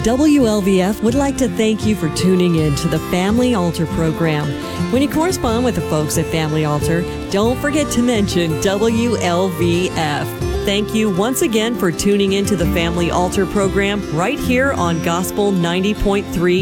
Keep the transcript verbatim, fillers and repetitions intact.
W L V F would like to thank you for tuning in to the Family Altar program. When you correspond with the folks at Family Altar, don't forget to mention W L V F. Thank you once again for tuning in to the Family Altar program right here on Gospel ninety point three